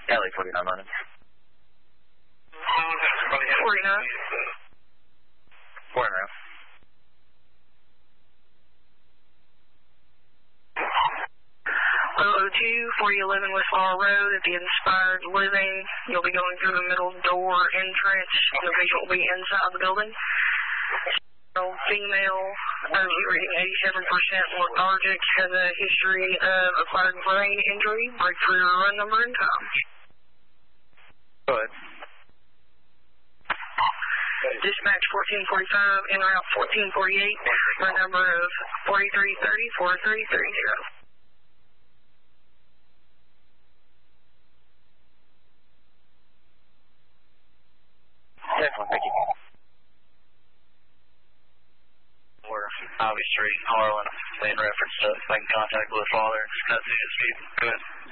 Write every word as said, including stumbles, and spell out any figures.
Alley forty-nine London. forty-nine. Four and a half. oh two, forty eleven West Laurel Road at the Inspired Living. You'll be going through the middle door entrance. The patient will be inside the building. Female, urgent reading eighty-seven percent lethargic, has a history of acquired brain injury. Break for your run number and time. Go ahead. Dispatch fourteen forty-five, en route fourteen forty-eight, run number of forty-three thirty, forty-three thirty. Definitely, thank you. We're Ivy Street, Harlan, in reference to making contact with his father and discussing his dispute. Go ahead.